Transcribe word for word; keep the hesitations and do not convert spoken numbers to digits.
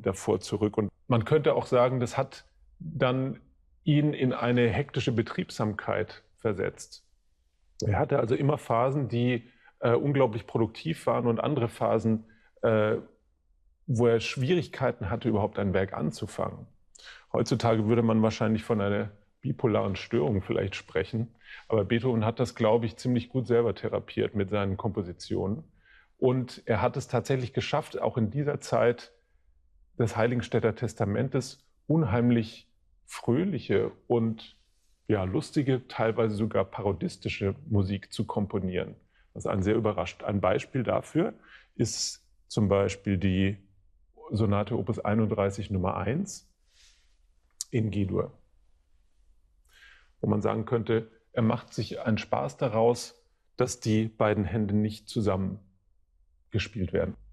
davor zurück. Und man könnte auch sagen, das hat dann ihn in eine hektische Betriebsamkeit versetzt. Er hatte also immer Phasen, die äh, unglaublich produktiv waren und andere Phasen, äh, wo er Schwierigkeiten hatte, überhaupt ein Werk anzufangen. Heutzutage würde man wahrscheinlich von einer bipolaren Störung vielleicht sprechen, aber Beethoven hat das, glaube ich, ziemlich gut selber therapiert mit seinen Kompositionen. Und er hat es tatsächlich geschafft, auch in dieser Zeit des Heiligenstädter Testamentes unheimlich fröhliche und ja, lustige, teilweise sogar parodistische Musik zu komponieren, was einen sehr überrascht. Ein Beispiel dafür ist zum Beispiel die Sonate Opus einunddreißig Nummer eins in G-Dur, wo man sagen könnte, er macht sich einen Spaß daraus, dass die beiden Hände nicht zusammen gespielt werden.